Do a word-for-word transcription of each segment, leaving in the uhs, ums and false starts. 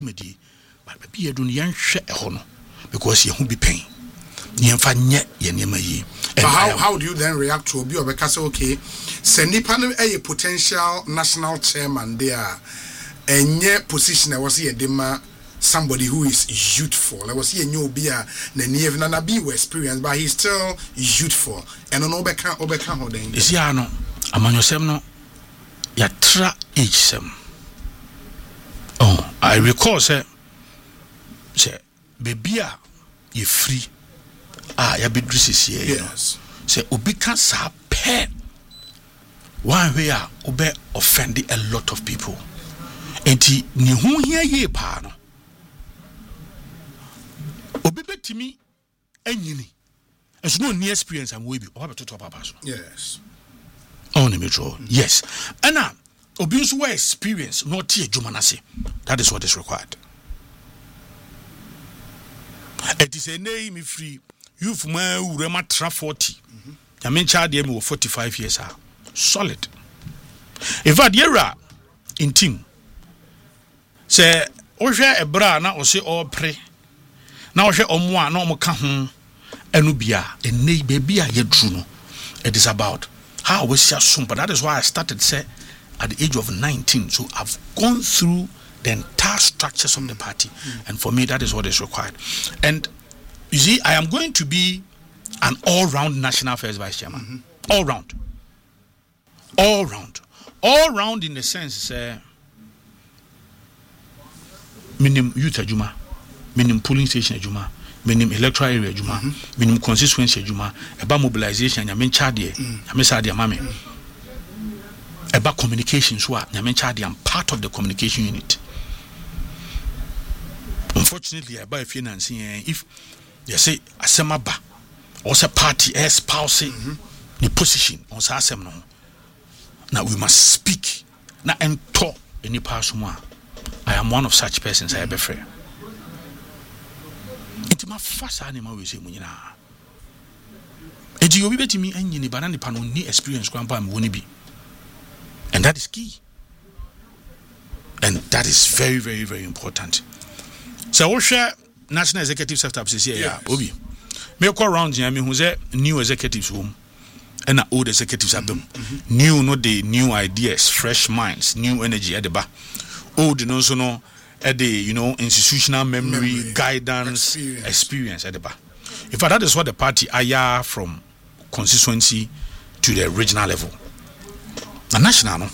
medi but be a dunian share a hono because you won't be paying. But how how do you then react to Obi Obeka say okay, send a potential national chairman there and yet position I was here dema somebody who is youthful. I was here new beer never nana be experience, but he's still youthful. And on Obeka Obeka holding. Is ya no amanyosem no ya tra age sem. Oh, I recall say say baby a you free. Ah, ya be dresses here. Yes. Say obi can sa pay. One way a obe offending a lot of people. Enti ni hu here ye pa no. Obi betimi enyini. It's no new experience and we be oba beto papa so. Yes. On the metro. Yes. And now obi nso we experience no tie adwuma na se. That is what is required. It is a name me free. You from my Urema tra forty. I mean, child, me were forty-five years. Ah, solid. If I era in team, say, Osha a bra na or say all pray. Now, Osha omwa no more kahum, enubia, and nay baby, a yet true. It is about how we shall soon, but that is why I started say at the age of nineteen. So I've gone through the entire structures of the party, mm. and for me, that is what is required. And you see, I am going to be an all-round national affairs vice chairman. Mm-hmm. All round. All round. All round in the sense, uh, minim youth ajuma, minim polling station ajuma, minim electoral area ajuma, mm-hmm. minim constituency ajuma, about mobilization, yamen chadie, yamen sadia mame. About communications, yamen chadie, I'm part of the communication unit. Unfortunately, I buy financing if you say asemaba or say party espouse the position on asem no. Now we must speak. Now and talk any pasuma. I am one of such persons. I be free. It's my first animal we say munyina. Eji obi betimi anyini banana pano ni experience kwampa am woni bi. And that is key. And that is very very very important. So we share national executive setup this year. Yeah, Obi. Me call around here. Me who say new executives home, and old executives have them. Mm-hmm. New, no the new ideas, fresh minds, new energy at the back. Old, no so no at the you know institutional memory, memory guidance, experience. experience at the back. In fact, that is what the party are from constituency to the regional level. The national, no.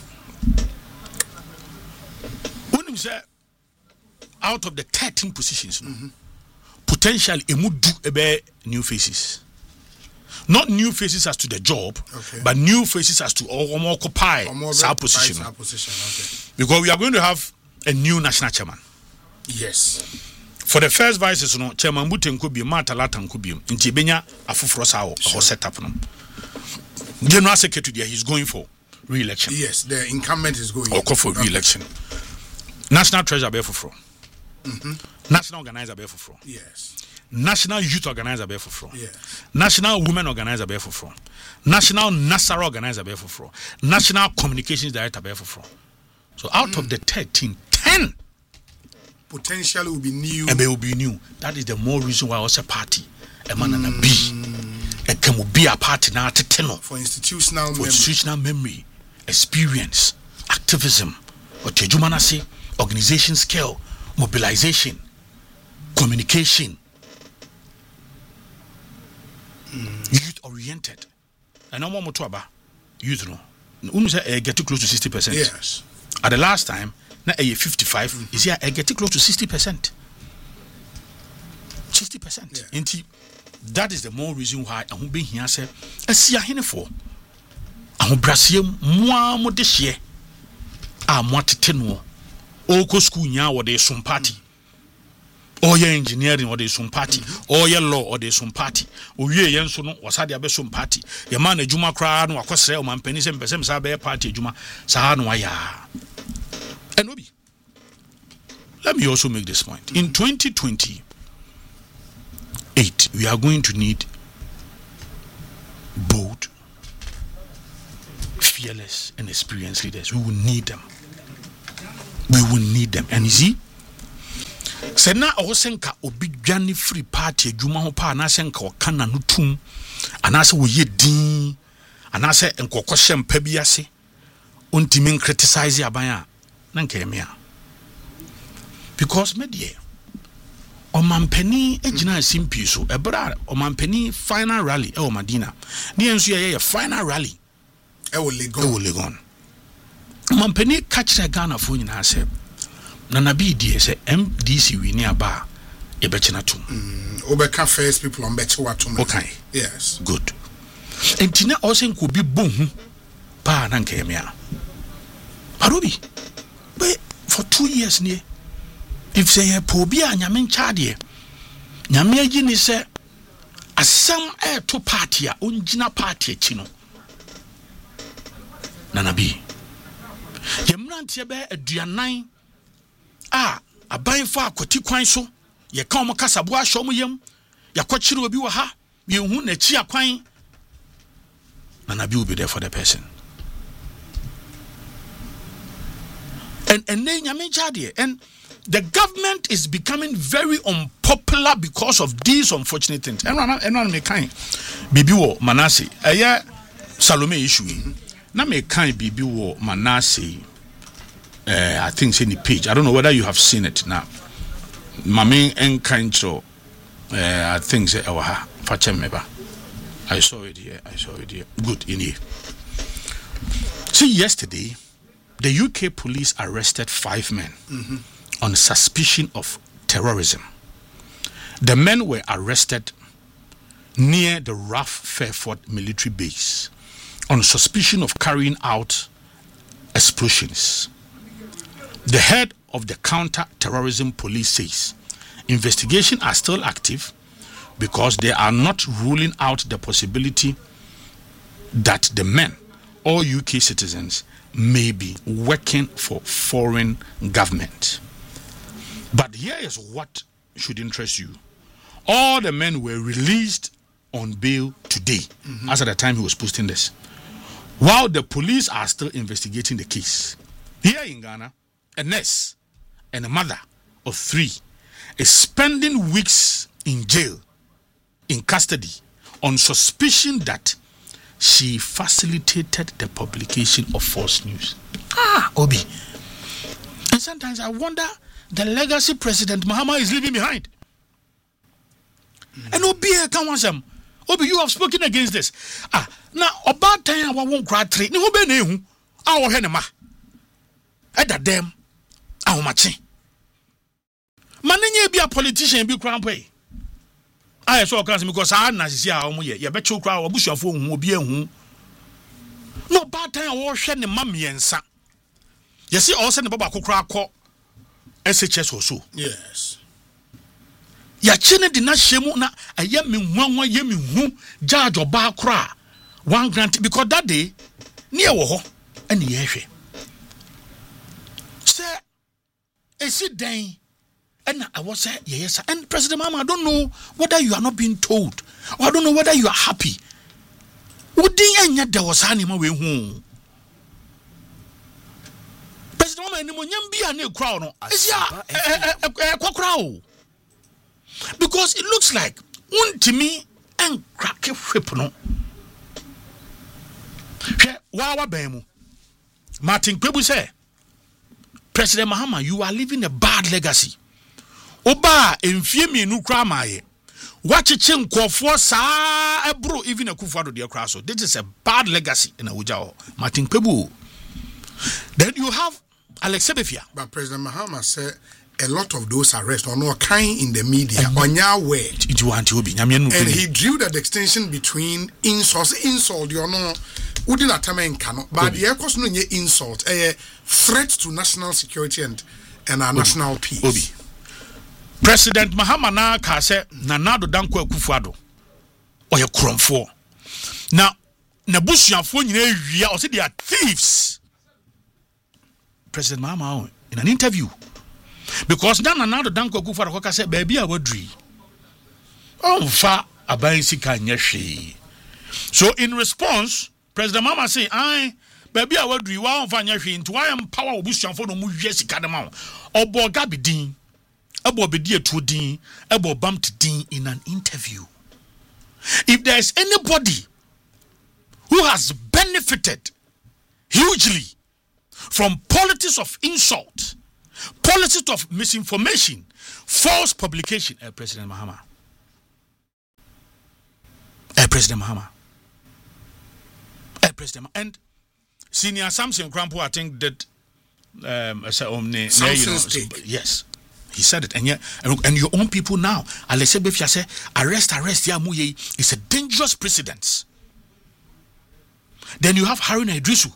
When you say out of the thirteen positions, mm-hmm. potentially a would do a new faces. Not new faces as to the job, okay. but new faces as to or occupy our position. Our position okay. Because we are going to have a new national chairman. Yes. For the first vice, you know, Chairman Buten could be Matalatan could be in Tibenya, a Fufrosa or set up. General Secretary there, he's going for re-election. Yes, the incumbent is going or call for re-election. National Treasurer Befufro. Mm-hmm. National Organizer Befufro. Yes. National Youth Organizer Befufro. Yes. National Women Organizer Befufro. National Nassau Organizer Befufro. National Communications Director Befufro. So out mm. of the thirteen, ten potentially will be new. And they will be new. That is the more reason why I was a party. A man and a B. And can be a party now to ten for institutional for memory. institutional memory, experience, activism, or Tejumanasi, organization scale, mobilization, communication, mm. youth oriented. And no more motoaba, youth no. Unu say get close to sixty percent. Yes. At the last time, na a fifty-five. Mm-hmm. Is here get close to sixty percent. Sixty percent. Inti. That is the more reason why I won't be here. Say, I see a hen for. I won't brassier more more this year. I want to ten more. Oko school nya or there's some party. Or your engineering or there's some party. Or your law or there's some party. Or ye yenso no was had your some party. Your man a Juma crowd or Cosel man penny sem percent sabe party Juma Sahan waya. And Obi. Let me also make this point. In twenty twenty eight, we are going to need bold, fearless, and experienced leaders. We will need them. We will need them. And you see, Sena o senka obi dwane free party adwuma ho pa na senka o kana no tum anase wo ye din anase enkokọ hyempa bi ase ontimi criticize aban a na nka emia because media omampani ejina simpi so ebra omampani final rally e o Madina ne enso ye final rally e wo Legon e wo Legon omampani kachira Ghana fo nyina se na na bi die se M D C wi ni aba e be chena tum mm obeka first people on beche watum okay yes good entina o se nko bi bohu pa na nka emia parobi but for two years ne if say e po bi a nyame ncha de nyame agi ni se asem e to party a ongina party achi no na na bi yemrante be aduanan a aban fa akoti kwan so ye ka omo kasabo ahwo mo yam yakọchiri obi wo ha ye hu na chi akwan na na bi will be there for the person and and then nyame chade and the government is becoming very unpopular because of these unfortunate things and and and me kan bibi wo Manase eye Salome issue na me kan bibi wo Manase. Uh, I think it's in the page. I don't know whether you have seen it now. Mami Enkancho, uh, I think it's our Fachemeba. I saw it here. I saw it here. Good in here. See, yesterday, the U K police arrested five men mm-hmm. on suspicion of terrorism. The men were arrested near the Rough Fairford military base on suspicion of carrying out explosions. The head of the counter-terrorism police says investigations are still active because they are not ruling out the possibility that the men, all U K citizens, may be working for foreign government. But here is what should interest you. All the men were released on bail today, mm-hmm. as at the time he was posting this, while the police are still investigating the case. Here in Ghana, a nurse and a mother of three is spending weeks in jail, in custody, on suspicion that she facilitated the publication of false news. Ah, Obi. And sometimes I wonder the legacy President Mahama is leaving behind. Mm. And Obi, come on, some. Obi, you have spoken against this. Ah, now about time I won't cry trade. No, be nehu. Our henema. At that damn. How much? Manenye be a politician be crown pay. I saw cancer because I na see how mu ye. Ye be chu crowd obusuafo hu obi ehu. No bad time wo hwe ne mamiensa. Ye see all send baba kokra akọ S H S also. Yes. Ya chene di na hyemu na aye me hwanwa ye me hu judge oba akra one grant because that day near wo ho ene ye hwe. Say is it then? And I was saying, yes, and President Mahama, I don't know whether you are not being told, or I don't know whether you are happy. President Mahama, because it looks like one to me and crack a whip no. Wawa Bemu Martin Kwebu say. President Mahama, you are leaving a bad legacy. Oba emfie mienu kra maaye. Wachiche nkofo saa ebro even Akufo-Addo de kra so. This is a bad legacy in Abuja. Martin Kwebu. Then you have Alex Sebefia. But President Mahama said a lot of those arrests are not kind in the media on your way. And he drew that distinction between insults, insult, you know, wouldn't atame cannot, but the air no insult, a threat to national security and and our Obi. National peace. Obi. President Mahama na ka se Nanado Danko Akufo-Addo or your cromfo. Now, Nabusianfo nyina wia or say they are thieves. President Mahama in an interview. Because now Nanado Danko Akufo-Addo ka say baby awadri. Oh fa aban sika nyehwe. So in response, President Mahama say, "I baby awadri wa onfa nyehwe into I am power obusianfo no mu hwe sika dem ma. Obo gabidin ebo bedi etu din ebo bam to din in an interview. If there is anybody who has benefited hugely from politics of insult, politics of misinformation, false publication, uh, President Mahama. Uh, President Mahama. Uh, President Mahama. And Senior Samson Krampo, I think that um, um, ne, ne, you know, yes, he said it. And yet, and, and your own people now, Alese Befia say, arrest, arrest, ya muye, it's a dangerous precedent. Then you have Haruna Idrisu,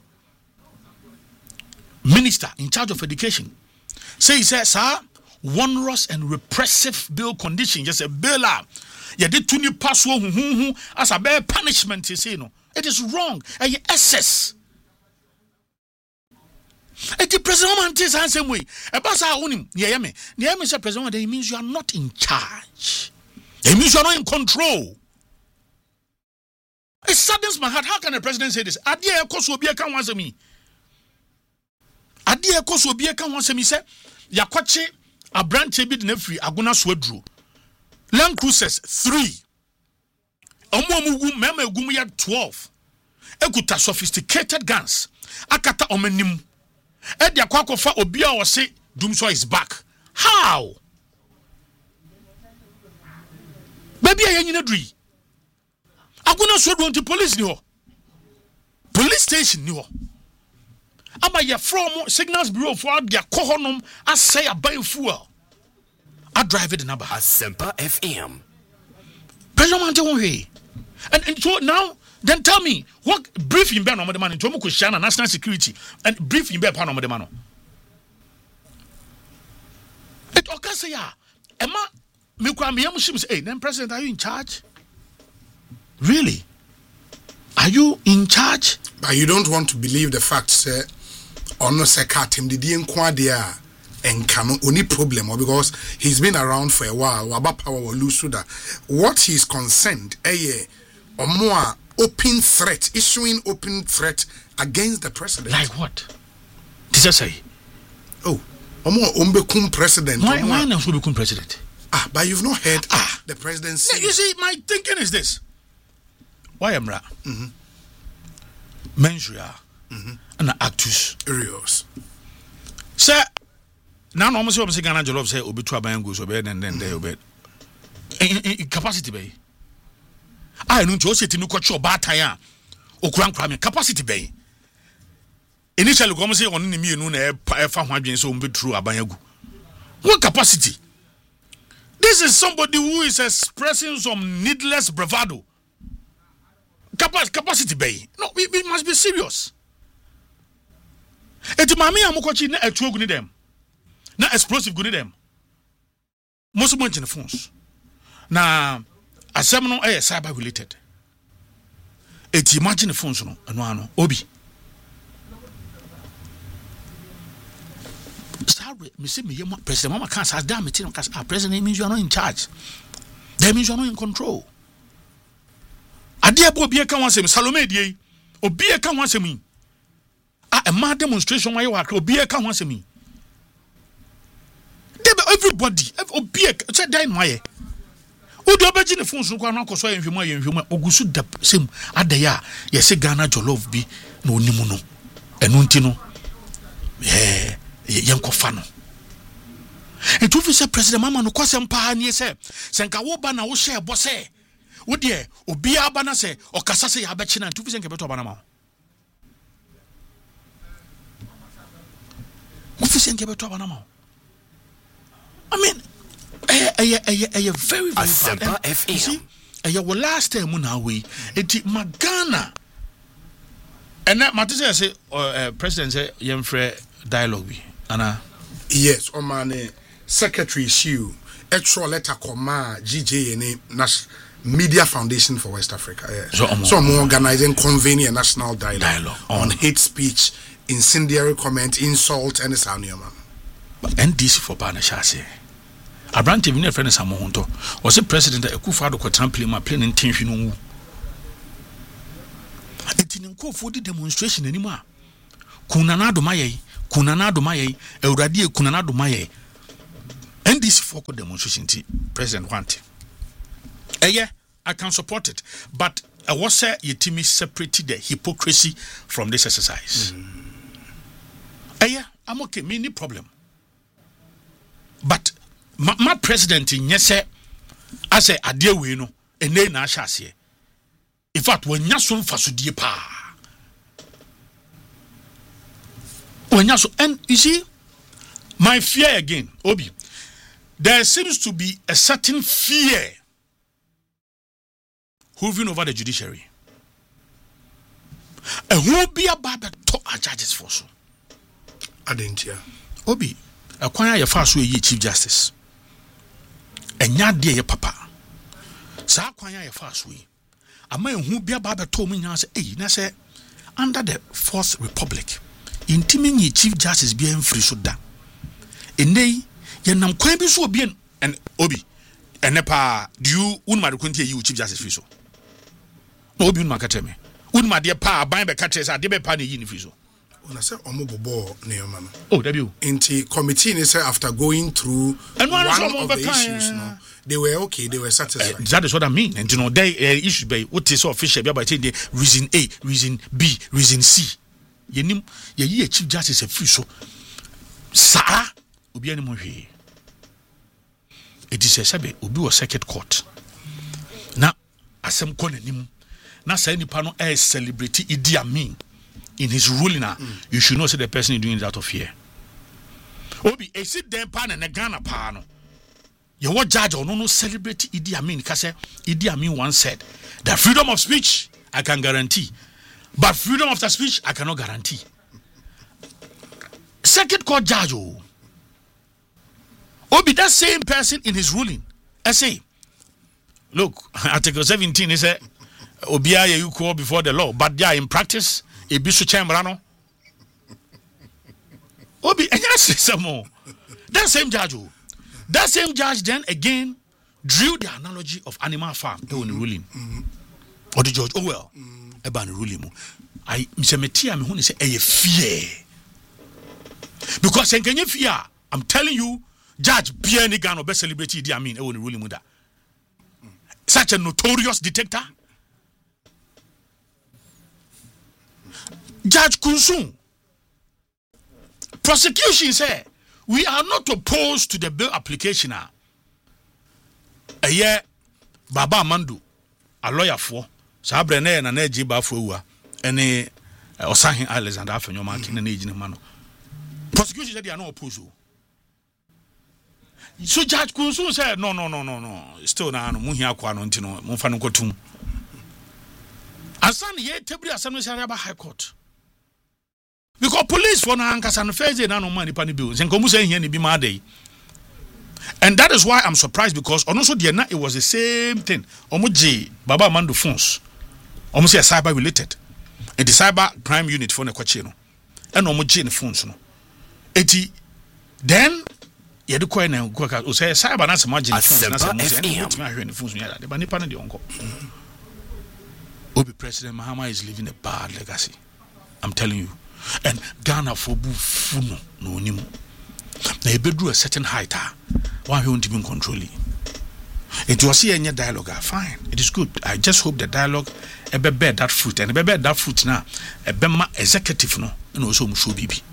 minister in charge of education. Say he says, sir, onerous and repressive bill condition, just a bill. You did to new password as a bad punishment. You say no, it is wrong. And you assess. And the president is the same way. About our own, yeah, me. The Mister President, it means you are not in charge. It means you are not in control. It saddens my heart. How can the president say this? Adia koso obi eka wanse mi. Adia koso obi eka wanse mi say yakwache abranche bi de na free aguna so aduro. Land Cruisers three. Omo omugu mema egum ya twelve. Ekuta sophisticated guns. Akata omenim. E dia kwa kofa obi a wo se Dumso is back. How? Baby aye nyina dui. Aguna so do nti police ni ho. Police station ni ho. Aba ya from signals bureau for dia kohonom asay abai fuel. I drive it in Aba. Asempa F M. President Wanwe. And and so now then tell me what briefing be no mo de man nto mo kwhia na national security and briefing be pa no mo de man no. It occurs say ya ema me kwa me yam shim say hey then president, are you in charge? Really? Are you in charge? But you don't want to believe the fact, sir. Ono sekatim didi enkwa dia enkano only problem because he's been around for a while. Waba power will lose that. What he's concerned, eh, or more open threat, issuing open threat against the president. Like what? Did I say? Oh, or more umbekum president. Why why not umbekum president? Ah, but you've not heard ah the president say. You see, my thinking is this. Why am I? Mm-hmm. Mensura mm-hmm. and actus Rios. Sir, now no almost say Ghana Jollof say obi to aban go so be then then they obey. Capacity be. I no to say tinu kwacho ba tan a okuran kra me capacity be. Initially come say on ni mienu na e fa ho adwen so obi true aban agu. What capacity? This is somebody who is expressing some needless bravado. Capacity bay. No, we, we must be serious. Eti mami amukochi na etuo guni dem. Na explosive guni dem. Most of in the phones. Na asem no eh cyber related. Eti imagine the phones no eno ano obi. Sorry, me say me yema president mama can say damn it no cause ah president means you are not in charge. That means you are not in control. Ade abo obi eka wansem Salome die obi eka wansem ah a mad demonstration why you are obi eka wansem everybody obi eka say die no aye odo obeji ne phone so kwa na akoso yenhwemu ayenhwemu ogusu da sem adaya ye se Ghana Jollof bi na onimu no enu nti no eh yenkofa no etu fi se president mama no kwasem pa na ye se senka wo ba na wo share bo se wo de obi aba na se okasa se ya bechi na tu fi se nke beto aba na ma wo fi se nke beto aba na ma I mean eh eh eh eh very very Asempa F M. See eh your last time na we enti magana and that matter say uh, president say yemfre dialogue bi ana yes o man secretary issue extra letter comma G J N National Media Foundation for West Africa. Yeah. So, um, so I'm organizing convening a national dialogue, dialogue on um, hate speech, incendiary comment, insult, and it's on your man. But N D C for Banashase. A branch of your friend is a monto. Was the president a Kufado Quatrample, my plane intention? It didn't go for the demonstration anymore. Kunanado Maye, Kunanado Maye, Euradia Kunanado Maye. N D peaceful demonstration ti president want eh yeah I can support it, but I was say yetimi separated the hypocrisy from this exercise mm. eh yeah I'm okay, me no problem, but my, my president in yes I say adeɛ we no ene na ahyase in fact when yaso mfasodie pa when yaso, and you see my fear again Obi, there seems to be a certain fear hovering over the judiciary, and who be about to talk our judges for so I didn't hear Obi acquire your first way chief justice and ya dear papa sa acquire your first way a man who be about to me now say hey na say under the Fourth Republic intimini chief justice being free so da ene ye nam kwan bi so obi and Obi ene pa do you un ma kunti you chief justice free so Obi un ma ka me un ma de pa ban be ka tell say de be pa na yi ni free so when I say omobobo neoma no oh w into committee they say after going through and one of the issues no they were okay, they were satisfied. Uh, that is what I mean. And you know they uh, issue by what is so official by saying the reason A, reason B, reason C. You nim ye ye chief justice a free so sa obi ani mo hwe it is a sabe obi was circuit court na asem ko nanim na say nipa no e celebrate Idi Amin in his ruling na mm. you should know say the person is doing it out of fear. Obi e sit dem pa na na Ghana pa no ye what judge or no no celebrate Idi Amin because Idi Amin once said that freedom of speech I can guarantee, but freedom of the speech I cannot guarantee. Circuit court judge oh Obi that same person in his ruling I say look Article seventeen is a Obia you call before the law, but yeah in practice a bisu chambrano Obi and yes some more that same judge oh that same judge then again drew the analogy of Animal Farm mm-hmm. the ruling mm-hmm. or the George Orwell mm-hmm. about the ruling I Mister me who say a fear because in Kenya fear I'm telling you Judge Biani Gano best celebrity Idi Amin e woni ruling mu da such a notorious dictator. Judge Kunsun prosecution say we are not opposed to the bill application a eye Baba Amandu a lawyer for sabre na na na ji ba fo wu a ene Osahin Alexander Afenyo ma kin na ejine ma no prosecution say they are not opposed. So Judge Kunsun said no no no no no still na no mu hia kwa no ntino mo fa no kotum asan ye tebri asam say aba high court because police for na ankasa no first day na no man nipa ni bill senkomu say hia ni bi ma dey. And that is why I'm surprised because also the na it was the same thing omoji Baba Amandu phones almost say cyber related and the cyber crime unit for na kwachi no and omoji ne phones no eti then ye de koy na go ka o say cyber na some agent phones na some say na hwe ne phones no ya de ba nipa na de onko Obi President Mahama is leaving a bad legacy, I'm telling you. And Ghana for bu funo no nimu na ebedru a certain height ah one who won't even control it. It was here any dialogue fine, it is good. I just hope the dialogue ebe bear that fruit and ebe bear that fruit now ebe ma executive no and also mu show bibi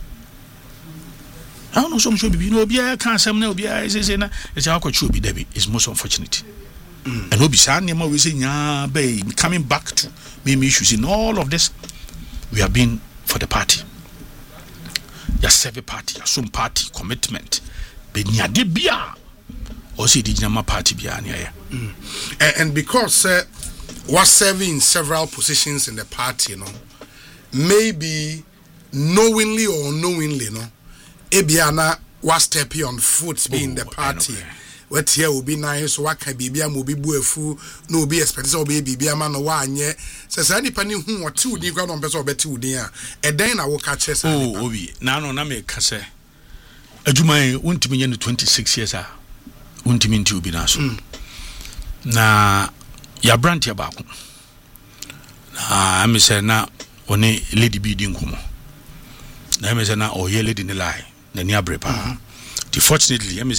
I don't know some show bibi no obi can say na obi say say na it's how show bi debi is most unfortunate. Mm. And obi say na we say nya be coming back to me issues in all of this we have been for the party. Ya serve party, ya some party commitment. Be nya de bia or see the Jama party bia nya. And because uh, was serving several positions in the party, you know, maybe knowingly or unknowingly, you know, Ebiana was stepping on foot being oh, the party. What here will be nice, what can be a movie buefu, no be expected, so be a man or one yet. Says any penny who or two, the ground on better or two dear. And then I will catch us. Oh, Obi, now no, Name Casse. A Jumai won't be in the twenty six years. Won't mean to be naso. Na ya brand ya back. Na, I say na, only Lady B. Dinkumo. Na, I say na, or ye lady in the lie, the near brepa. Fortunately, I say.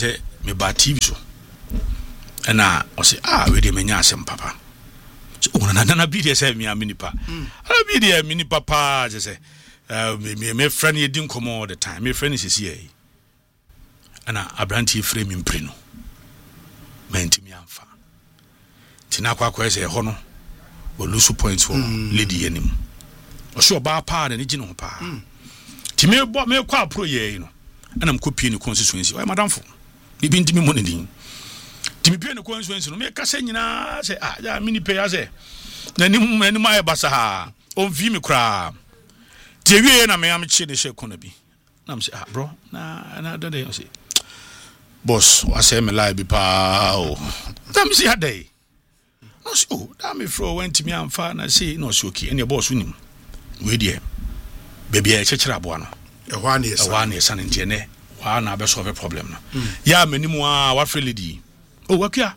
me ba T V so ɛna ɔse ah we de menya asɛm papa so ona na bi de sɛ me amini pa ala bi de amini papa je sɛ me me friend ye din komo all the time me friend is here ɛna abranti frame me mpre no mentimi amfa tina kwa kwa sɛ ɛhɔ no wo lose points for lady anim ɔso ba pa na ne gine ho pa ti me bo me kwa pro ye no ɛna mkopie ne constituency ɔyɛ madamfo bibi ntimi mo ne din ti me pie ne constituency no me ka sɛ nyina sɛ ah ya mini pay sɛ na nim anim ayɛ basa ha on vi me kra ti wie na me am chi ne hye kona bi na me sɛ ah bro na na do dey say boss wasɛ me lie bi pa o tam si hadai no so da me fro went me amfa na say no so okay ene boss unim we die baby e chechira boa no ɛhɔ ana yɛsa ɛhɔ ana yɛsa ne ntie ne wa na be solve problem no ya mani mu a wa frɛ lady o wakia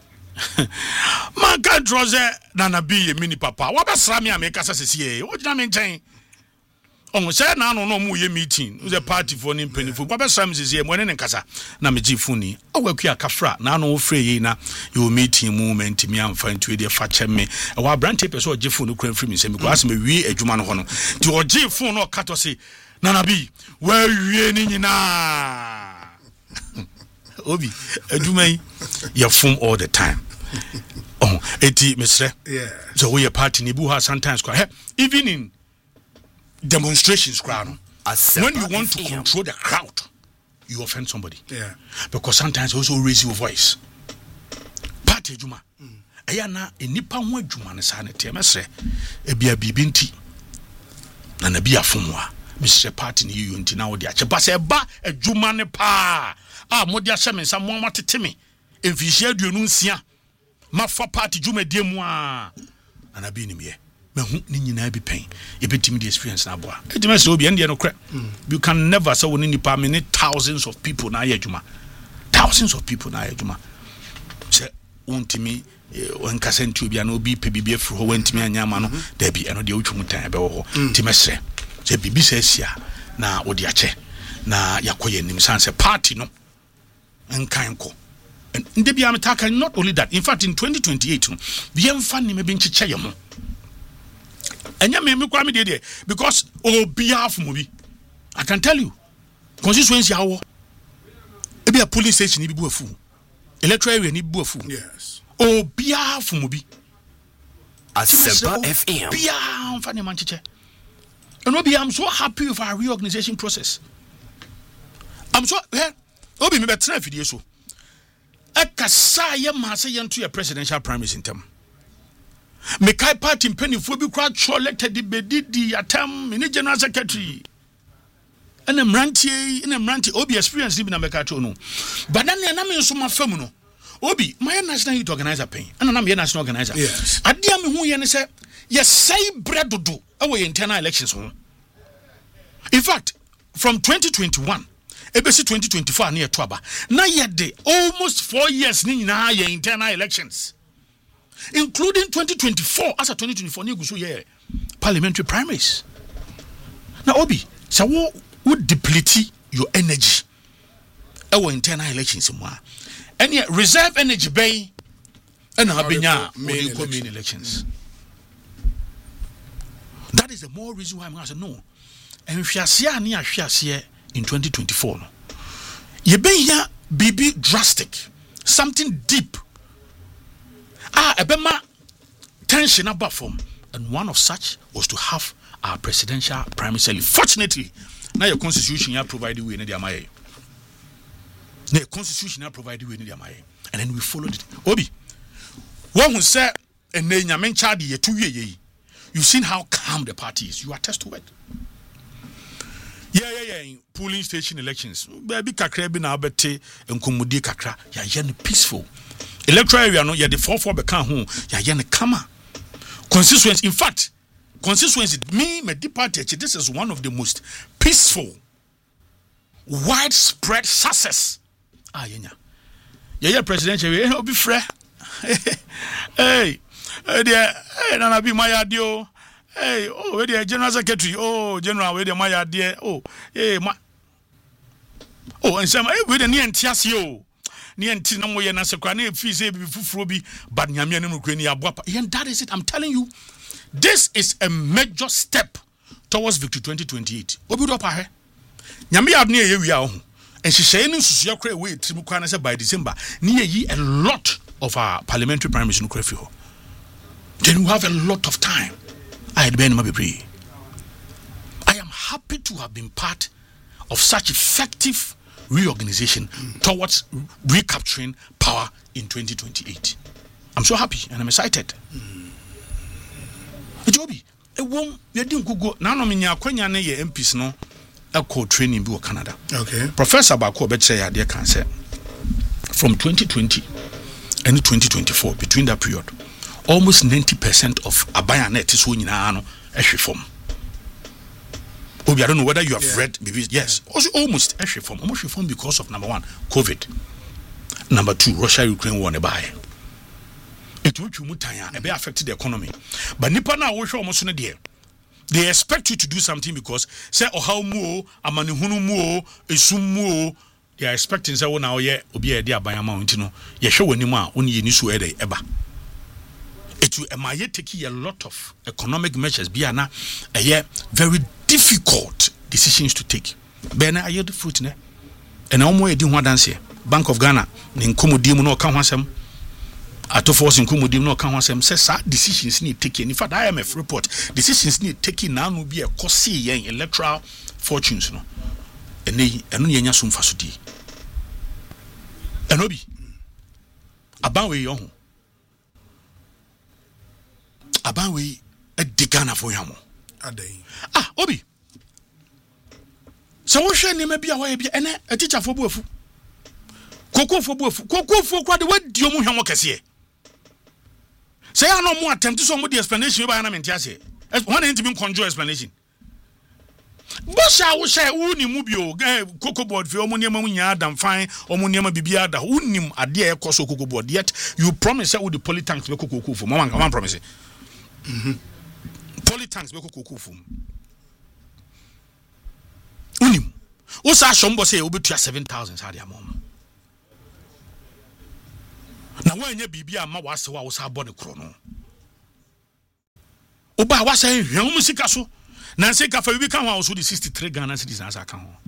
man ka droze na na bi ye mini papa wa be sra me a me kasa sesie o gina me nkyɛn on say na no no mu ye meeting the party for ni penifo wa be sra me sesie mo ne ne kasa na me gifu ni o wakia kafra na no frɛ ye na yo meeting movement me amfa ntu de fa kyɛ me wa brante person o gifu no kran free me say me ko asem wi adwuma no ho no ti o gifu no kato say nana bi wa wie ni nyina obi adwuma yi ya form all the time oh eti mesre yeah so we a party ni bu ha sometimes kwa even in demonstrations crowd no when you want to control the crowd you offend somebody yeah because sometimes you also raise your voice party adwuma eya na enipa ho adwuma ne sa ne te mesre e bia bibinti na na bia fomwa Mister Party ni you nti na wo de ache ba se ba adwuma ne pa ah mo de ahye me nsa mo matete me emfihia aduonu nsia mafa party dwuma die mu a ana bi ni me mahu ni nyina bi pen e betimi the experience na boa e dem say obi ende no kra you can never say woni nipa me ni thousands of people na ya adwuma thousands of people na ya adwuma say untimi on kasenti obi ana obi pe bibia fru ho wantimi anya ma no da bi eno de otwumu tan be wo ho timesre se bibi se sia na odi ache na yakoye nim sanse party no enkan ko nde bia metaka not only that in fact in twenty twenty-eight no bia mfa ne mebe nchiche ye ho enya me me kwa me de because obia afumo bi I can tell you constituency awo e bia police station bi bu afu electoral area ni bu afu yes obia afumo bi Asempa F M bia mfa ne manchiche. And Obi, I'm so happy with our reorganization process. I'm so eh Obi me betra fidie so. Akasa ye ma se ye nto ye presidential primaries in term. Me kai party mpanifo bi kwa cho elected bedidi atam me general secretary. And mrantie, and mrantie Obi experience bi na meka to no. But then na me nso ma fam no. Obi, my national youth organizer pen. And na me national organizer. Yes. Adia me hu ye ne se ye say bread do our internal elections. In fact, from twenty twenty-one, ebesi twenty twenty-four near Twaba, na yede almost four years ni na ye internal elections, including twenty twenty-four. As a twenty twenty-four, ni gusu ye parliamentary primaries. Now, Obi, so what would deplete your energy? Our internal elections, and yet reserve energy bay and habinya main main elections. That is the more reason why I'm going to say no. And if you are near in twenty twenty-four, no, you be here, baby, drastic, something deep. Ah, a bema tension above form, and one of such was to have our presidential primary. Fortunately, now your constitution has provided we in the Amaye. The constitution has provided we in the Amaye, and then we followed it. Obi, one who said, and then you mentioned ye two ye. You've seen how calm the party is. You attest to it. Yeah, yeah, yeah. Polling station elections. Baby kakra bi na abete enkomudi kakra. Ya yen peaceful. Electoral area no ya the four four bekan ho. Ya yen kama. Constituency. In fact, constituency me me the party. This is one of the most peaceful, widespread success. Ah yenya. Yeah, yeah. Presidential. Eh, obi frɛ. Hey. Hey, dear, hey, Nana be my adio. Hey, oh, where the general secretary? Oh, general, where the my dear? Oh, hey, my. Oh, and some, hey, where the near Tiasio. ne enti na moye na sekra na fi say bi fufuro bi but nyame no kura ni aboapa. And that is it. I'm telling you, this is a major step towards victory twenty twenty-eight. Obi do pa he. Nyame ya ne ye wi a ho. And she say no susu akra we trimu kwa na say by December ne yi a lot of our parliamentary primaries no kra fi ho. Then we have a lot of time. I had been maybe pray. I am happy to have been part of such effective reorganization mm. towards recapturing power in twenty twenty-eight. I'm so happy and I'm excited. Jobi, e won ye din gugu na no menya kwanya na ye M Ps no e call training bi wo Canada. Okay. Professor Bako obetche ya de kan say from twenty twenty and twenty twenty-four, between that period, almost ninety percent of Abaya net is winning ano ehwe form. Obi, I don't know whether you have yeah. read maybe yes. Yeah. Also almost ehwe form. Almost ehwe form because of number one, COVID. Number two, Russia Ukraine war ne bae. It will mutanya e be affect the economy. But nipa na wo hwe omo so ne de. They expect you to do something because say ohaw mu o, amanehunu mu o, esum mu o. They are expecting say wo na wo ye obi e de abanyama wonti no ye hwe wani mu a woni ye ni so e dey eba. It will emaye take a lot of economic measures be na a very difficult decisions to take. Be na aye the fruit ne. And omo e di ho dance Bank of Ghana ne nkomodi mu no ka ho asem. Ato force nkomodi mu no ka ho asem say sa decisions need taken. In fact I M F report decisions need taken na no be e kosi yen electoral fortunes no. Ene eno ne nya so mfaso di. Eno bi aban we yo ho. Aban we e de Ghana for yamo. Adai. Ah, obi. So wo hwe ne ma bia ho ye bia ene a teacher for buafu. Koko for buafu. Koko for kwa de wadi omo hwemo kese. Say I no more attempt so mo the explanation ba na menti ase. One ain't been conjure explanation. Bosha wo hye uni mu bio Cocoa board fi omo niam mu nya adam fine omo niam bibia da unim ade e koso Cocoa board yet you promise say with the polytanks be Cocoa for mama come promise. Mhm. Polytanks be Cocoa for. Unim. Wo sa shombo say obetua seven thousand sa de amom. Na wanya bibia ma wase wa wo sa bɔ ne kro no. Oba wa sa hwem musika so. Na se ka fa bi kan ho so the sixty-three Ghana cedis na sa kan ho.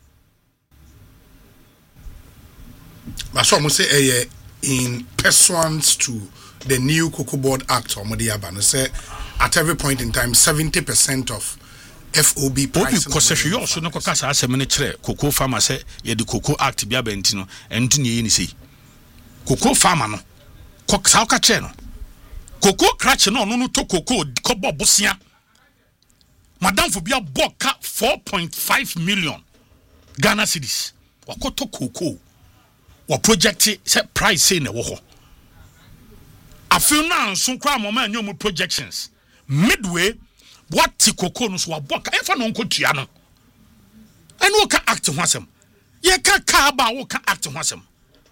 But so say eh in pursuant to the new Cocoa Board Act or Modi Abano say at every point in time seventy percent of F O B price because you also no kasa asem ne kire cocoa farmer say ye the Cocoa Act bia benti no enti ne ye ni sei. Cocoa farmer no kok sa ka kire no. Cocoa crash no no no to cocoa kobo bosia. Madam for bia boka four point five million Ghana cedis. Wakoto cocoa. Wa project say price say na wo ho. Afil na nso kwa mama anyom projections. Midway what ti cocoa no so wa boka e fa no nkotua no. Eno wo ka act ho asem. Ye ka ka ba wo ka act ho asem.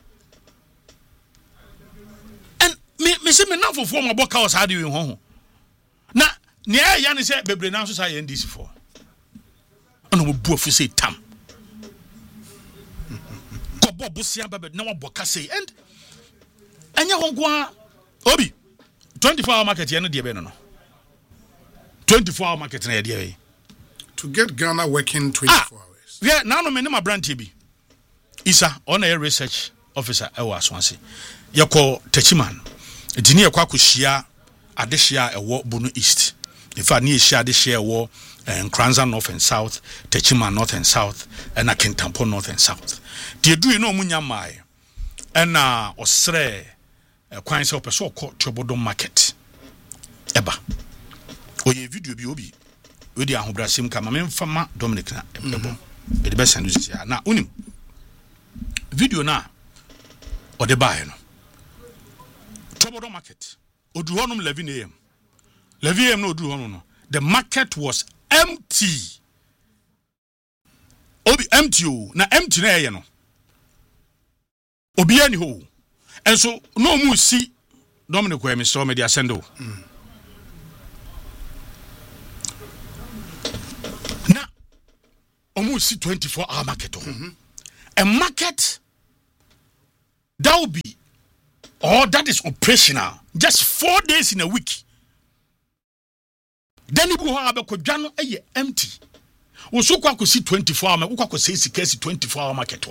And me me say me na for for ma boka o sa de we ho ho. Na ne ya ne say bebre na so sa N D C for. Ono mo bu afu say tam. Ko bo busia bebe na wa boka say and anya ho nko obi twenty-four hour market ye no de be no no. twenty-four hour market na ye de to get Ghana working twenty-four ah, hours. Yeah, now no me ne ma brand bi. Isa on a research officer e wa Swansea. Ye call Techiman. Etini ye kwa kuhia adehia ewo Bono East. In fact, ni ehia adehia ewo Nkranza North and South, Techiman North and South, and Akintampo North and South. Die du no munya mai. Ena osre kwan se opeso ko Tobodom market. Eba. Oye video bi obi. We di ahobrasem ka ma memfama Dominic na ebo. E de be send you na unim. Video na o de buy no. Tobodom market. Odu honum eleven A M. eleven A M no odu honum no. The market was empty. Obi empty o na empty na ye no. Obi ani ho. And so no mu see Dominic we me so me dia send o. Mm. Na omu see twenty-four hour market o. Mm-hmm. A market that will be, or that is operational, just four days in a week. Then you have a kojano a empty. Also, you see twenty-four hour, you say six twenty-four hour market.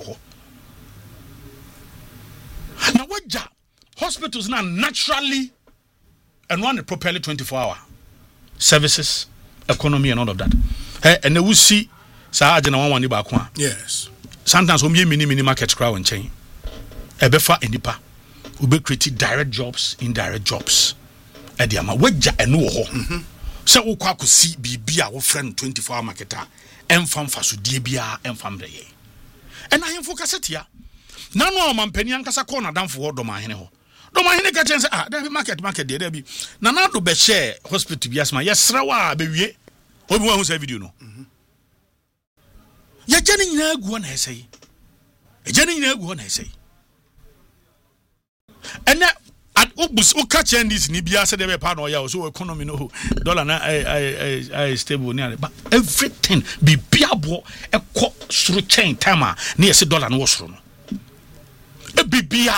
Now, what job? Hospitals now naturally and run properly twenty-four hour services, economy, and all of that. Hey, and they will see, yes. Sometimes we mini mini market crowd and chain. Ebefa enipa, we be create direct jobs, indirect jobs. Ediama weja enu ho. So we kwa kusi bibia we friend twenty-four hour marketer. Enfam fasu diebia enfam deye. And I am focused here. Now no man penny ankasa corner down for doma hene ho. Doma hene ka chen say ah there be market market there there be. Na na do be share hospital bi asma yesra wa be wie. Obi wan hu say video no. Ya jani nyina agu na esay. E jani nyina agu na esay. And at obus o catch this ni bia say there be pa no ya so economy no dollar na I I I stable ni but everything be biabo e ko suru chain time na yesi dollar no wo suru no. E bibia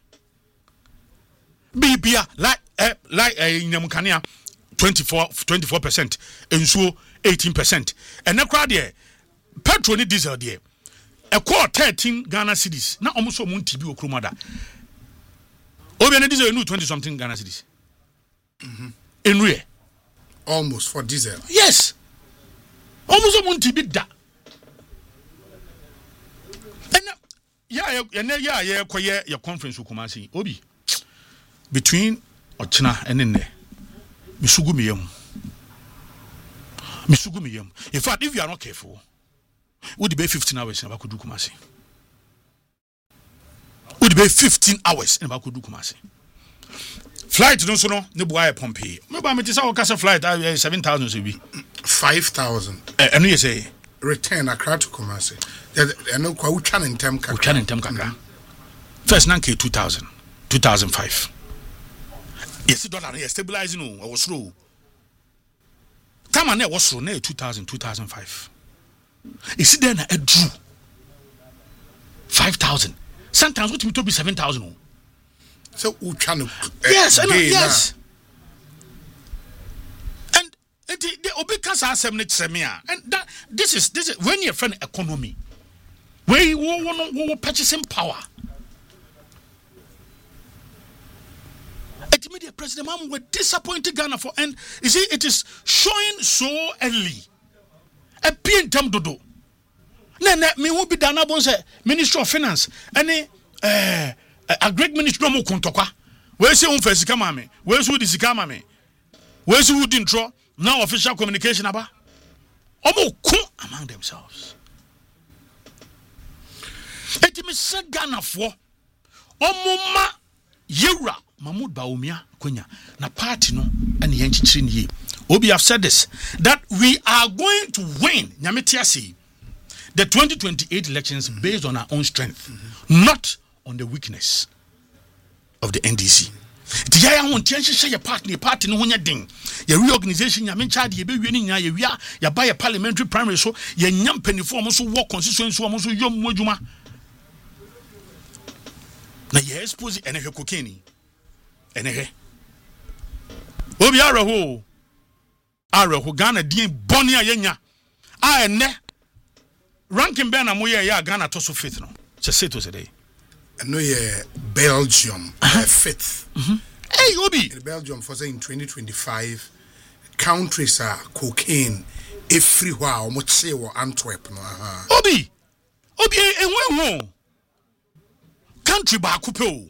bibia like eh, like eh, nyamukania twenty-four percent ensuo eighteen percent and na crowd there petrol ni diesel there e ko thirteen Ghana cedis na omo so mo ntibi okromada obi na diesel no twenty something Ghana cedis mhm enwe almost for diesel yes omo so mo ntibi da and yeah yeah yeah yeah koye your conference Kumasi obi between ochina and nne misugu miyem misugu miyem in fact if you are not careful would be fifteen hours in Abakudu Kumasi would be fifteen hours in Abakudu Kumasi flight no so no ne boy pompe me ba me tisa o kasa flight seven thousand so bi five thousand and you say return Accra to Kumasi and no kwa utwa ntem kakra utwa ntem kakra first nanke two thousand two thousand five yes dollar is stabilizing no I was slow time na was slow na two thousand two thousand five is it then a drew five thousand sometimes what me to be seven thousand so utwa no yes and yes and the obika sa asem ne tsemia and that this is this is when you friend economy where you want to purchasing power. Immediate President Mahmoud were disappointed Ghana for, and you see, it is showing so early. A P N Tam Dodo. No, no, me will be done about Ministry of Finance. Any uh, a great ministry no Kuntoka. Where's your own first Kamame? Where's who this Kamame? Where's who didn't draw? Now official communication about Omo Kun among themselves. It is Ghana for Omoma Yura. Mahmoud Baumia Kunya na party no and yenchichiri ye obi have said this that we are going to win nyametiasi the twenty twenty-eight elections mm-hmm. based on our own strength mm-hmm. not on the weakness of the N D C ti ya ya won tianhye ye party ne party no honya den ye reorganization nyamencha de ye be wie ni nya ye wia ya ba ye parliamentary primary so ye nyam panifo mo so work constituency mo so yom mo adwuma na ye expose ene hwe cocaine enehe obi araho araho Ghana din boni ayenya a ene ranking ben na moye ya Ghana to so fifth no se seto se dey no ye Belgium uh, fifth mhm hey obi in Belgium for say in twenty twenty-five countries are cocaine everywhere almost say wo Antwerp no aha obi obi enwe ho country ba ko pe o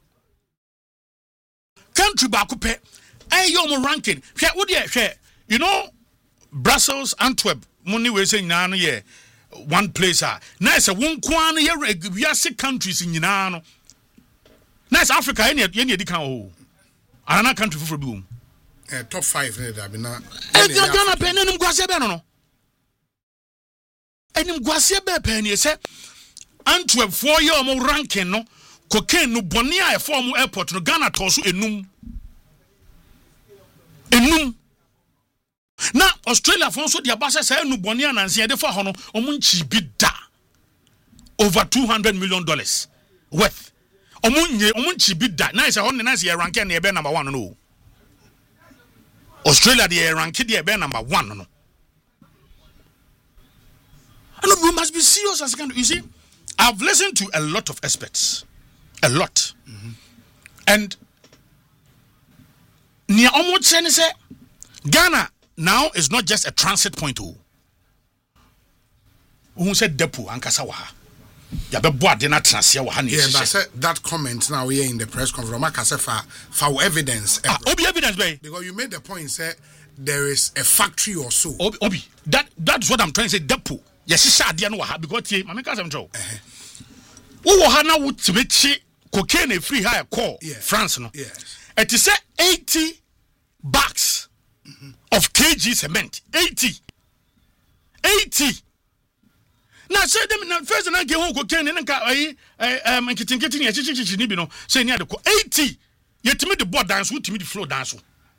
country back up eh your ranking hwe wo de hwe you know Brussels Antwerp money we say nyina no ye one place ah nice won kwa no ye wiase countries nyina no nice Africa ye ye edi kan o another country for bi um eh top five ne da bi na eh Ghana pe nenim gwase be no no enim gwase be pe ne se Antwerp for ye o ranking no cocaine no boni a form airport no Ghana to so enum enum na Australia for so dia basa say enu boni ananse de fa ho no omunchi bi da over two hundred million dollars worth omunye omunchi bi da na say on na say rank na be number one no Australia the rank the be number one no and we must be serious as can you see I've listened to a lot of experts a lot mm-hmm. and near almost say Ghana now is not just a transit point oh who said depo ankasa wa ha ya be bo ade na transia wa ha na yeah but say that comment now here in the press conference makasa for for evidence ah obi evidence be because you made the point say there is a factory or so obi, obi. that that's what I'm trying to say depo yes sha ade no wa ha because tie mama kasa mtro wo wo ha na wo tibechi cocaine free high call yeah. France no yes it is say eighty bags mm-hmm. of kg cement eighty eighty na say them na first na get home cocaine na ka ayi um nkitinkiti ne chichichichi ni bi no say ni ade ko eighty yetimi the board dance wutimi the flow dance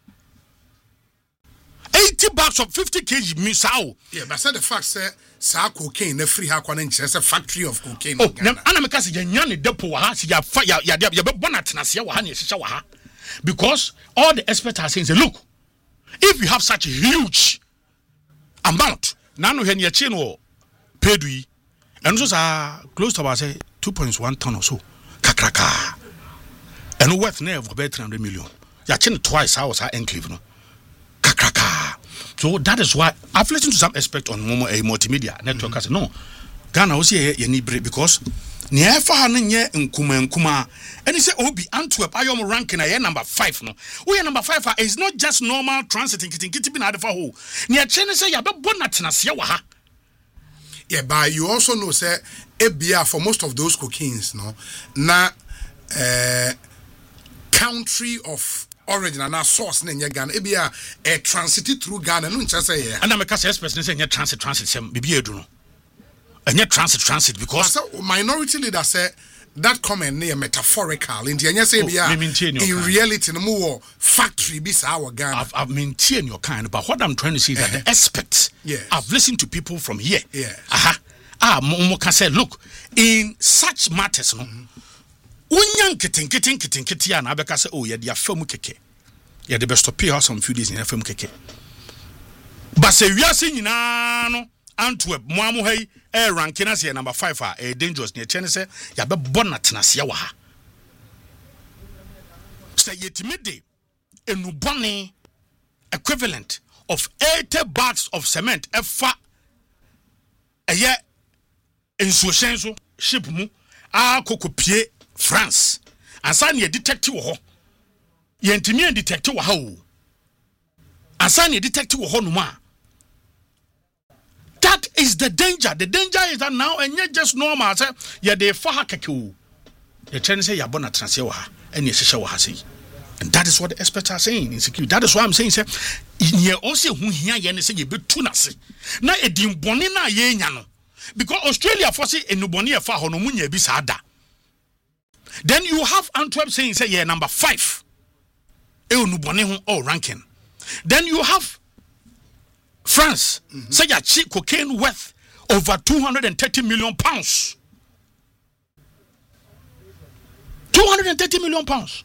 eighty bags of fifty kilograms mi sao yeah but say the fact say sa cocaine na free ha kwa na nche say factory of cocaine oh na ana me ka say nya ne depo wa ha say ya ya ya ya be bona tenase wa ha ne hyehyɛ wa ha because all the experts are saying say look if you have such a huge amount na no hwe ne chi no pedui and so sa close to about say two point one ton or so kakraka and worth near of about three hundred million ya chi twice how was our enclave no kakraka so that is why I've listened to some experts on Momo a multimedia network mm-hmm. I said no Ghana was here ye need break because near fa na nye nkuma nkuma and he say obi Antwerp ayom ranking na number five no we number five is not just normal transit nkitinkiti bi na ade fa ho near che ne say ya be bona tenase wa ha. Yeah, but you also know, say, A B R for most of those cocaines, no, na uh, country of origin and na source in Ghana. A B R a transited through Ghana. No, just say yeah. And I'm a case express say yeah transit transit sem bibi edu no. And yeah transit transit because so, minority leader say that comment near metaphorical. In the say B R in reality no more factory be our Ghana. I've, I've maintained your kind, but what I'm trying to say is uh-huh. that the experts. Yes. I've listened to people from here. Yes. Aha. Ah, mo can say, look, in such matters, no. Unyan kitin kitin kitin kitia na abeka say, oh, yeah, they are film keke. Yeah, the best to pay us some few days in a film keke. But say we are seeing na no Antwerp, Moamu hey, eh, ranking as number five are a dangerous near Chenese, ya be bona tenasia wa. Say yetimide, a nubone equivalent of eighty bags of cement, a fa a year in Soshenso, ship mu, a cocopie, France, and sign ye detective ho. Yentimian detective ho. And sign ye detective ho numa. That is the danger. The danger is that now, and yet just normal. Say, yeah, they far kaku. The Chinese say, Yabona Transewa, and yes, say. And that is what the experts are saying in security. That is why I'm saying, say, in ye also who here yen say you be tunasi. Na e dim bonina ye nyano. Because Australia for say a nubonia fa honomunya bisada. Then you have Antwerp saying, say, yeah, number five. E nubone oh ranking. Then you have France, mm-hmm. say a cheap cocaine worth over two hundred thirty million pounds. two hundred thirty million pounds.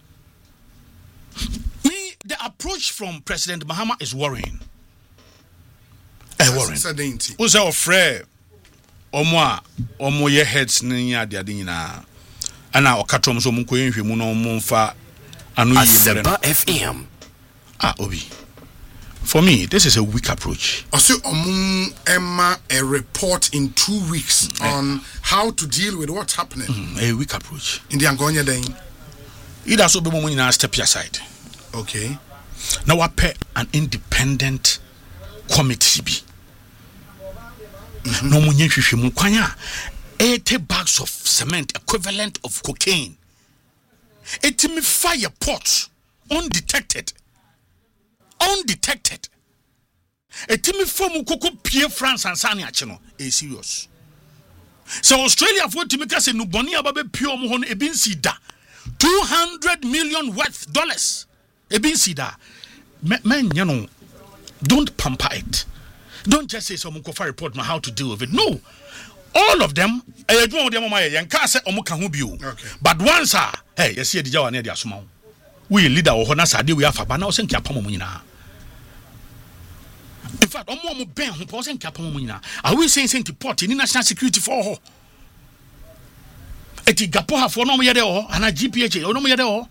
Me, the approach from President Mahama is worrying. Eh, worrying. Who's our friend? Omo, omo ye heads niya di adina. Ana okatom so munko yenhwe mu no mumfa anu yi Asempa F M. Ah, Obi. For me, this is a weak approach. Also, um, Emma, a report in two weeks yeah. on how to deal with what's happening. Mm, a weak approach. In the Angonia day. It has to be when you step aside. Okay. Now I pay an independent committee. No money eighty bags of cement equivalent of cocaine. It me fire pot undetected. Undetected. A team from Coco Pierre France and Sani Achino is serious. So Australia for Timika say Nubonia Babe Pure Mohon Ebin Sida two hundred million worth dollars. Ebin Sida. Men, you know, don't pamper it. Don't just say someone could report on how to deal with it. No. all of them eh adwuma dem ma ye yanka se omo ka ho bio but once ah hey yes ye digya wa na dia soma we leader wo ho na sade we afa ba na wo se nkia pam mo nyina in fact omo omo ben ho po se nkia pam mo nyina are we saying saying report ni national security for ho eti gapo ha for no mo ye de ho ana G P H no mo ye de ho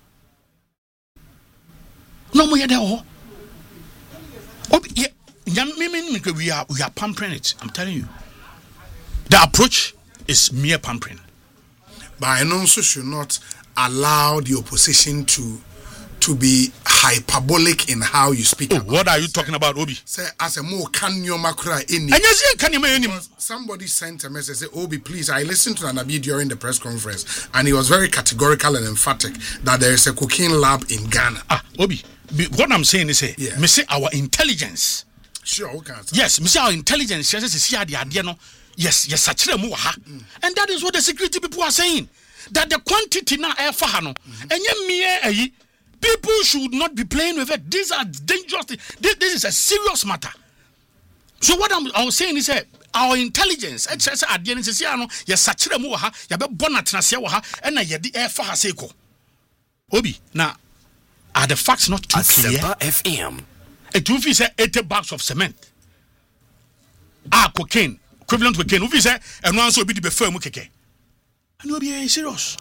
no mo ye de ho obi ye me me we are we are pampering it. I'm telling you. The approach is mere pampering. But I also should not allow the opposition to to be hyperbolic in how you speak. Oh, about what are you say, talking about, Obi? Say as a more can you makra in somebody sent a message say Obi, please, I listened to Nanabi during the press conference and he was very categorical and emphatic that there is a cocaine lab in Ghana. Ah, Obi, what I'm saying is say, yeah. me say our intelligence. Sure, okay. Yes, me say our intelligence yes see the idea no. Yes, yes, mm. And that is what the security people are saying. That the quantity now air for hano. And people should not be playing with it. These are dangerous. This, this is a serious matter. So what I'm, I was saying is that our intelligence, at the end of the year, yes, Sachira Muha, Yabe Bonatnasia, and I the air for Haseko. Obi, now are the facts not too clear? F M. A two feet eighty bags of cement. Ah, cocaine. Equivalent to cocaine. Who say and one so be the firm keke. And will be serious.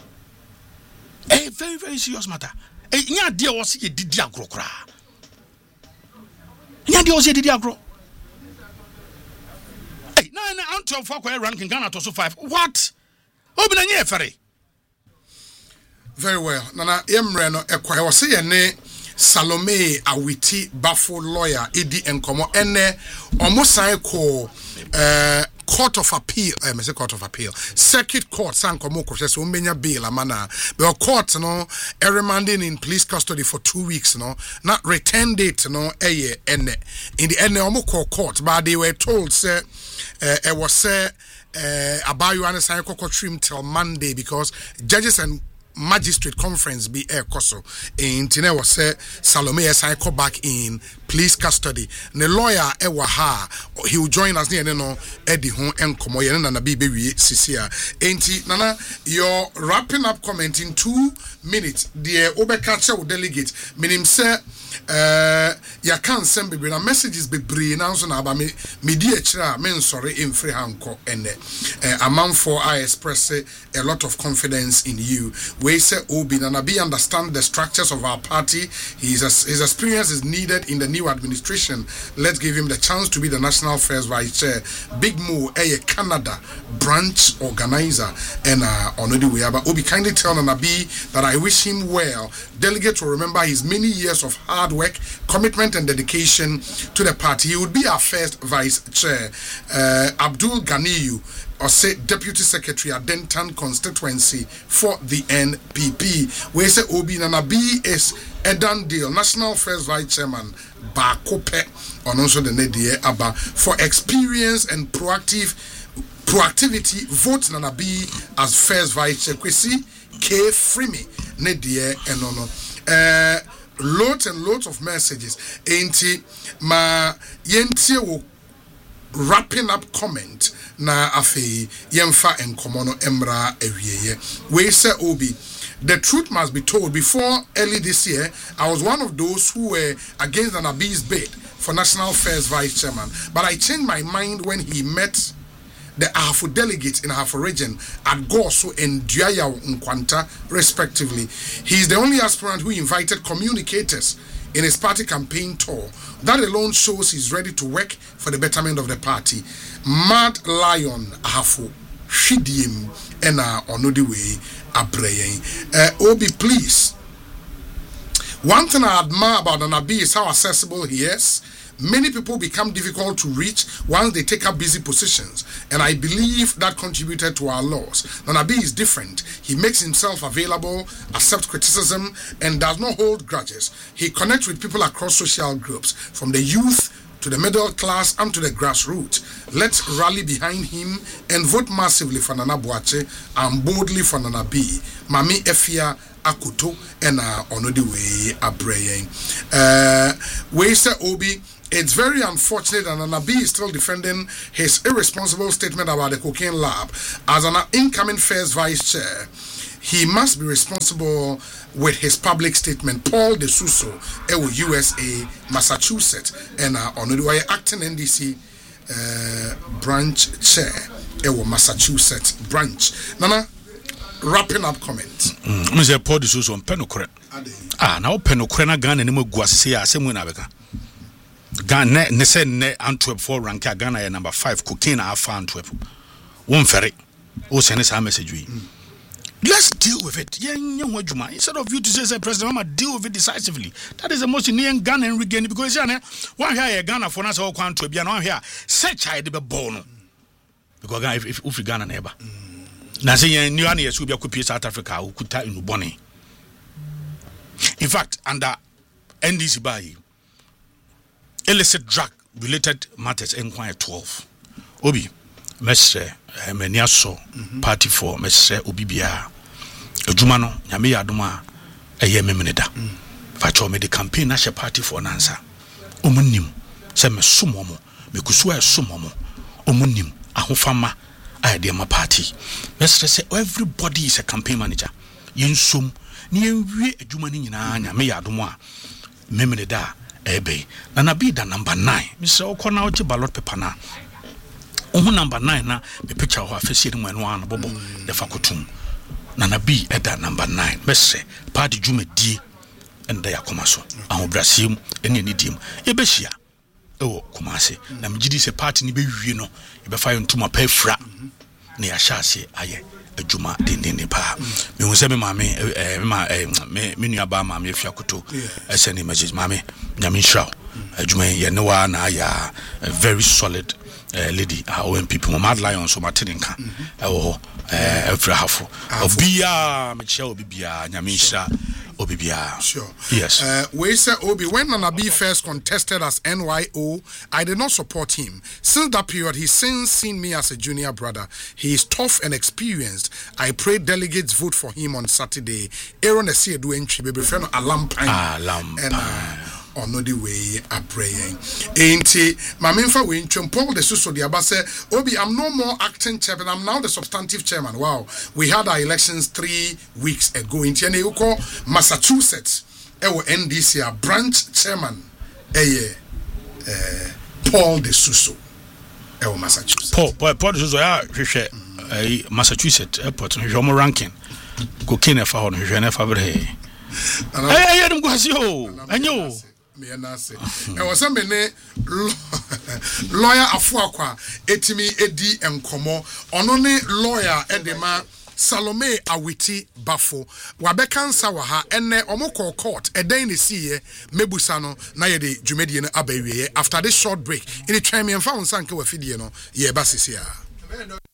A very very serious matter. Eh, nya dia was ye didi agro kra. Nya dia was ye didi agro. Hey, na na anto for kwa ranking Ghana to so five. What? Obi na nye fere. Very well. Nana Emre no ekwa was say ne Salome Awiti Bafo lawyer Edi Enkomo ene omo san ko uh, Court of Appeal, I say Court of Appeal, Circuit Court, San Komoko, so many bail, amana. The court, no, a remanding in police custody for two weeks, no, not return date, no, a year, and in the end, Omoko court, but they were told, say, uh, it was, say, uh, about you and San Coco trim till Monday because judges and magistrate conference be air koso in Tine was say Salome I call back in police custody. The lawyer ewa ha he will join us near no Eddie home and come on and be baby Cecilia. Ain't Nana, you're wrapping up comment in two minutes. The Obekacha delegate meaning say uh ya can't send baby na messages be bree now so na ba me media chira men sorry in free hanko and uh, amount for I express uh, a lot of confidence in you. We say Obi Nanabi understand the structures of our party. His his experience is needed in the new administration. Let's give him the chance to be the National Affairs Vice Chair. Big Mo a Canada branch organizer and uh Onodi Weaba. Obi kindly tell Nanabi that I wish him well. Delegates will remember his many years of hard work, commitment and dedication to the party. He would be our first vice chair. Uh, Abdul Ganiyu, or say Deputy Secretary at Denton constituency for the N P P. We say Obi Nanabi is a done deal. National First Vice Chairman Bakope on also the Nedie Abba for experience and proactive proactivity. Vote Nanabi as First Vice Chair. Kwesi K Frimi Nedie and ono. Uh, loads and loads of messages. Ain't ma yentie wo wrapping up comment. Na afei yemfa enkomono emra ewieye we say Obi the truth must be told. Before early this year I was one of those who were against Nanabi's bid for National Affairs Vice Chairman, but I changed my mind when he met the Ahafo delegates in Ahafo region at Goso and Duaya Nkwanta respectively. He is the only aspirant who invited communicators in his party campaign tour. That alone shows he's ready to work for the betterment of the party. Mad Lion Ahafo Shidim Ena Onodi Way Abreye. Uh, Obi, please. One thing I admire about Nanabi is how accessible he is. Many people become difficult to reach once they take up busy positions, and I believe that contributed to our loss. Nanabi is different. He makes himself available, accepts criticism, and does not hold grudges. He connects with people across social groups, from the youth to the middle class and to the grassroots. Let's rally behind him and vote massively for Nana Boache and boldly for Nanabi. Mami Efia Akuto and Onodi Way Abreye. Uh, we say Obi. it's very unfortunate that Nana B is still defending his irresponsible statement about the cocaine lab. As an incoming first vice chair, he must be responsible with his public statement. Paul De Souso, U S A, Massachusetts, and uh, on the acting N D C uh, branch chair, Massachusetts branch. Nana, wrapping up comments. Mm, Mister Paul De Souso on penokore. Ah, now penokore na Ghana ni mo guase ya semu na beka. Ghana ne se ne Antwerp for rank Ghana ya number five cocaine afa Antwerp. Won fere. O send us a message we. Let's deal with it. Yeah, instead of you to say, say President Mama, deal with it decisively. That is the most in Ghana and regain because yeah, one here Ghana for us all country be no here. Such I the bono. Because if if if Ghana neighbor. Na say new an year be a South Africa who could tie in Uboni. In fact, under N D C by illicit drug related matters inquiry twelve. Obi, Mestre Menia so party for Mestre Obibia. Ejuma no nyame yadoma eye memneda. Facho me the campaign na she party for nansa. Omunim se me somomo, me kusu e somomo. Omunim ahofama ayde ma party. Mestre say everybody is a campaign manager. Yensum ni enwie ejuma ni nyina nyame yadoma memneda ebe. Na na be da number nine. Mister Okona oche ballot paper na. Ohu number nine na me picture ho afese ni mwanu an bobo de fakotum. Nana B eda number nine. Mese party djumedi enda ya komaso. Aho Brazil ene ni dim. Ebehia ewo komase. Na mgidi se party ni be wie no e be fa ntuma pa fra na ya hyase aye adwuma dendenne pa. Me hu se me maame eh ma me me nuaba maame afia koto ese ni message maame nyame nshraw adwuma ye ne wa na ya very solid Uh, lady, our own people, Mad Lion, so Martininka, oh, every half of Bia, Michelle Bibia, Nyamisha, Obibia. Sure. Yes. Uh, we say Obi, when Nana B first contested as N Y O, I did not support him. Since that period, he's since seen me as a junior brother. He is tough and experienced. I pray delegates vote for him on Saturday. Aaron Esiedu entry, baby friend, Alampine. Ah, Alampine. Ono the way a praying. Ain't Maminfa we Paul De Souso the Abase Obi, I'm no more acting chairman, I'm now the substantive chairman. Wow, we had our elections three weeks ago in Tianeuko, Massachusetts. Ewo N D C a branch chairman. Eye uh, Paul De Souso. Ewo Massachusetts. Paul Paul Paul De Souso ya hwehwe Massachusetts airport no hwemo ranking. Cocaine fa ho no hwehwe na fa bre. Eh eh dum go hasi ho. Anyo. Me na say e was am ne lawyer Afuakwa etimi edi enkomo ono ne lawyer edema Salome Awiti Bafo wabekansa wa ha enne omoko court eden ne siye mebusa no na ye de dwumedie no abawie after this short break in the try me mfa wonsa nke wa fidie no ye ba sisia.